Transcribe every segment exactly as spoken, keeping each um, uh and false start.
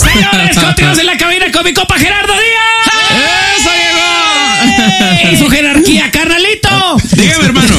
Señores, continuamos en la cabina con mi compa Gerardo Díaz. ¡Eso llegó! Y su jerarquía, carnalito. Dígame, hermano.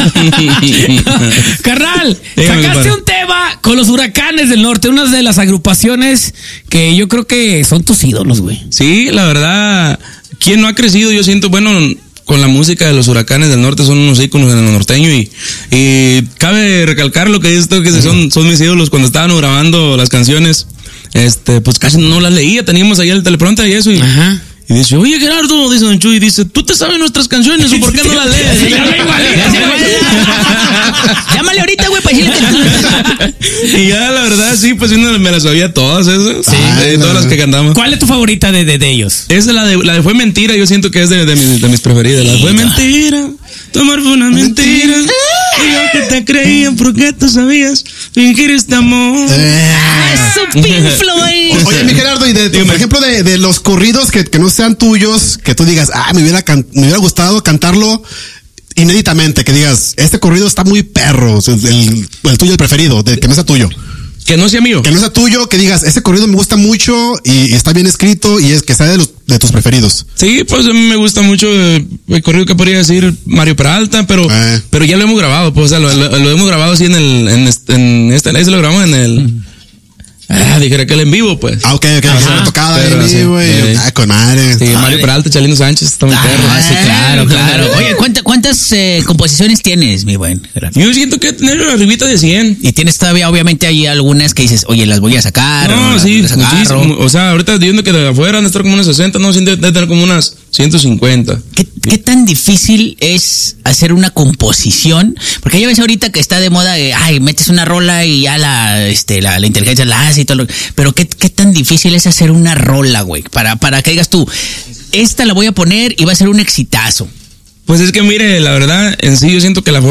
Carnal, Dígame, sacaste compadre. un tema con los Huracanes del Norte, una de las agrupaciones que yo creo que son tus ídolos, güey. Sí, la verdad, ¿quién no ha crecido? Yo siento, bueno, con la música de los Huracanes del Norte, son unos íconos en el norteño y, y cabe recalcar lo que dices tú, que son, son mis ídolos. Cuando estaban grabando las canciones, este, pues casi no las leía, teníamos ahí el teleprompter y eso y... Ajá. Y dice, oye Gerardo, dice Don Chuy, dice, ¿tú te sabes nuestras canciones o por qué no las lees? Llámale ahorita, güey, para decirle que... Y ya, la verdad, sí, pues uno me las sabía todas esas. Sí. De todas las que cantamos. ¿Cuál es tu favorita de, de, de ellos? Esa la de, la de Fue Mentira, yo siento que es de, de, mis, de mis preferidas. La de Fue Mentira, tu amor fue una mentira. Y yo que te creía porque tú sabías fingir este amor. ¡Ah, su Pink Floyd! Oye, mi Gerardo, y de, de, por ejemplo, de, de los corridos que, que no sean tuyos, que tú digas, ah, me hubiera, can, me hubiera gustado cantarlo inéditamente, que digas, este corrido está muy perro, el, el tuyo, el preferido, de, que no sea tuyo. Que no sea mío. Que no sea tuyo, que digas, ese corrido me gusta mucho y, y está bien escrito y es que sea de los de tus preferidos. Sí, pues a mí me gusta mucho eh, el corrido que podría decir Mario Peralta, pero Eh. pero ya lo hemos grabado, pues, o sea, lo, lo, lo hemos grabado así en el, en, este, en esta, ahí se lo grabamos en el, ah, dijera que el en vivo, pues. Ah, ok, ok, Ajá, una tocada pero ahí, sí, güey. eh. Ah, con madre. Sí, Mario Peralta, Chalino Sánchez, está muy perro. Ah, sí, claro, claro. Oye, ¿cuánta, ¿cuántas eh, composiciones tienes, mi buen Gerardo? Yo siento que tener arribita de cien. Y tienes todavía, obviamente, hay algunas que dices, oye, las voy a sacar. o No, las sí, voy a sacar, muchísimo. o- O sea, ahorita viendo que de afuera han de estar como unas sesenta, no, siento de tener como unas ciento cincuenta. ¿Qué, ¿Qué tan difícil es hacer una composición? Porque ya ves ahorita que está de moda, eh, ay, metes una rola y ya la, este, la, la inteligencia la hace y todo lo... Pero ¿qué, qué tan difícil es hacer una rola, güey? Para, para que digas tú, esta la voy a poner y va a ser un exitazo. Pues es que mire, la verdad, en sí yo siento que la